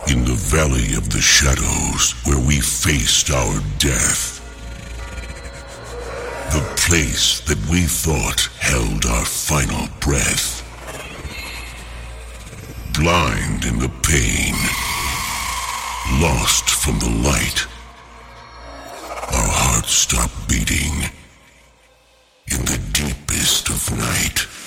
In the valley of the shadows where we faced our death. The place that we thought held our final breath. Blind in the pain. Lost from the light. Our hearts stopped beating in the deepest of night.